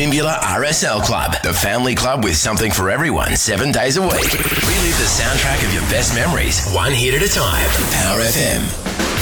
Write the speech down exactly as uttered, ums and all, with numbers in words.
Timbula R S L Club, the family club with something for everyone, seven days a week. Relive the soundtrack of your best memories, one hit at a time. Power F M.